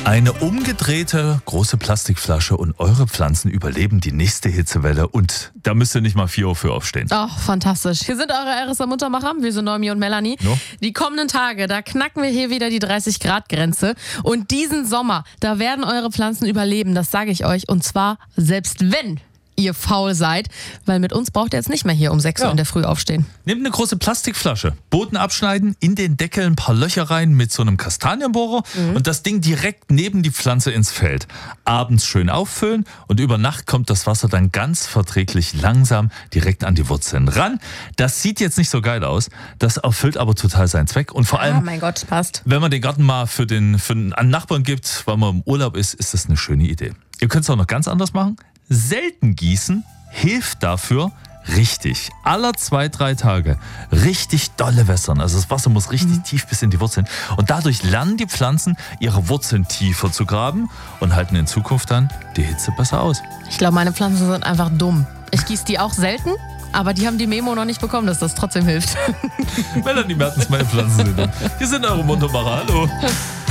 Eine umgedrehte große Plastikflasche und eure Pflanzen überleben die nächste Hitzewelle und da müsst ihr nicht mal 4 Uhr für aufstehen. Oh, fantastisch. Hier sind eure RSA Muntermacher, wir sind Noemi und Melanie. No? Die kommenden Tage, da knacken wir hier wieder die 30-Grad-Grenze und diesen Sommer, da werden eure Pflanzen überleben, das sage ich euch. Und zwar selbst wenn ihr faul seid, weil mit uns braucht ihr jetzt nicht mehr hier um 6 Uhr in der Früh aufstehen. Nehmt eine große Plastikflasche, Boden abschneiden, in den Deckel ein paar Löcher rein mit so einem Kastanienbohrer und das Ding direkt neben die Pflanze ins Feld. Abends schön auffüllen und über Nacht kommt das Wasser dann ganz verträglich langsam direkt an die Wurzeln ran. Das sieht jetzt nicht so geil aus, das erfüllt aber total seinen Zweck und vor allem, mein Gott, passt. wenn man den Garten mal für einen Nachbarn gibt, weil man im Urlaub ist, ist das eine schöne Idee. Ihr könnt es auch noch ganz anders machen. Selten gießen hilft dafür richtig. Aller 2-3 Tage richtig dolle wässern. Also das Wasser muss richtig tief bis in die Wurzeln. Und dadurch lernen die Pflanzen, ihre Wurzeln tiefer zu graben und halten in Zukunft dann die Hitze besser aus. Ich glaube, meine Pflanzen sind einfach dumm. Ich gieße die auch selten, aber die haben die Memo noch nicht bekommen, dass das trotzdem hilft. Melanie Mertens, meine Pflanzen sind. Hier sind eure Muntermacher. Hallo.